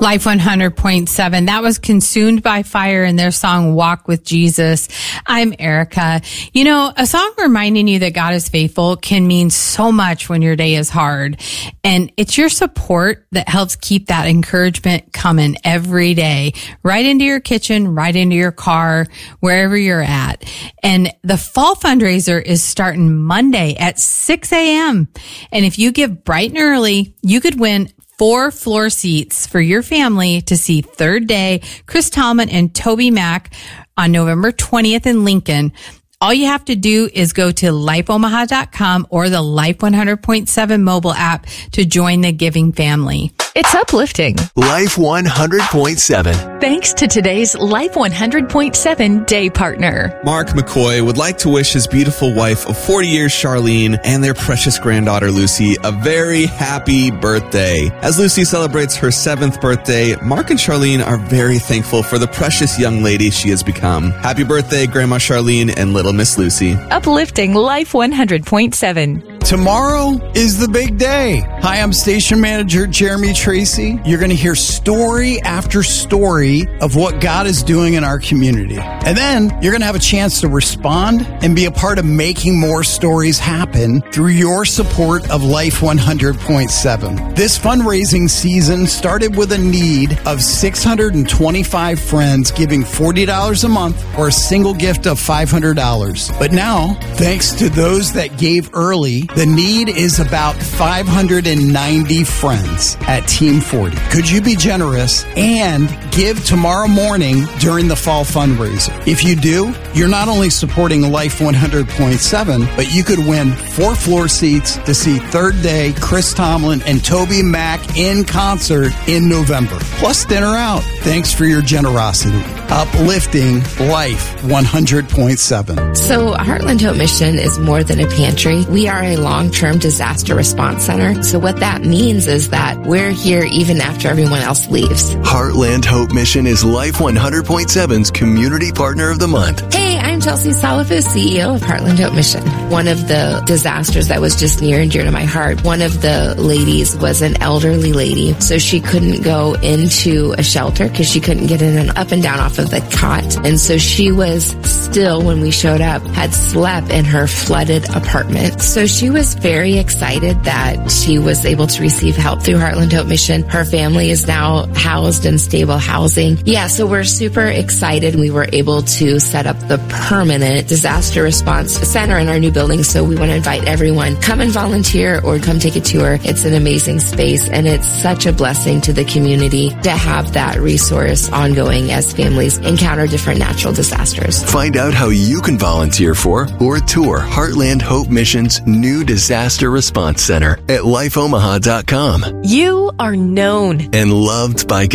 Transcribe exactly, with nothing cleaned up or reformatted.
Life one hundred point seven. That was Consumed by Fire in their song Walk with Jesus. I'm Erica. You know, a song reminding you that God is faithful can mean so much when your day is hard. And it's your support that helps keep that encouragement coming every day, right into your kitchen, right into your car, wherever you're at. And the fall fundraiser is starting Monday at six a.m. And if you give bright and early, you could win four floor seats for your family to see Third Day, Chris Tomlin and Toby Mac on November twentieth in Lincoln. All you have to do is go to life omaha dot com or the Life one hundred point seven mobile app to join the giving family. It's uplifting. Life one hundred point seven. Thanks to today's Life one hundred point seven day partner. Mark McCoy would like to wish his beautiful wife of forty years, Charlene, and their precious granddaughter, Lucy, a very happy birthday. As Lucy celebrates her seventh birthday, Mark and Charlene are very thankful for the precious young lady she has become. Happy birthday, Grandma Charlene and little Miss Lucy. Uplifting Life one hundred point seven. Tomorrow is the big day. Hi, I'm station manager Jeremy Tracy. You're going to hear story after story of what God is doing in our community. And then you're going to have a chance to respond and be a part of making more stories happen through your support of Life one hundred point seven. This fundraising season started with a need of six hundred twenty-five friends giving forty dollars a month or a single gift of five hundred dollars. But now, thanks to those that gave early, the need is about five hundred ninety friends at Team forty. Could you be generous and give tomorrow morning during the fall fundraiser? If you do, you're not only supporting Life one hundred point seven, but you could win four floor seats to see Third Day, Chris Tomlin, and Toby Mac in concert in November. Plus dinner out. Thanks for your generosity. Uplifting Life one hundred point seven. So Heartland Hope Mission is more than a pantry. We are a long-term disaster response center. So what that means is that we're here even after everyone else leaves. Heartland Hope Mission is Life one hundred point seven's Community Partner of the Month. Hey, I'm Chelsea Salafus, C E O of Heartland Hope Mission. One of the disasters that was just near and dear to my heart, one of the ladies was an elderly lady, so she couldn't go into a shelter because she couldn't get in and up and down off of the cot. And so she was still, when we showed up, had slept in her flooded apartment. So she was very excited that she was able to receive help through Heartland Hope Mission. Her family is now housed in stable housing. Yeah, so we're super excited. We were able to set up the permanent disaster response center in our new building. So we want to invite everyone, come and volunteer or come take a tour. It's an amazing space and it's such a blessing to the community to have that resource ongoing as families encounter different natural disasters. Find out how you can volunteer for or tour Heartland Hope Mission's new Disaster Response Center at life omaha dot com. You are known And loved by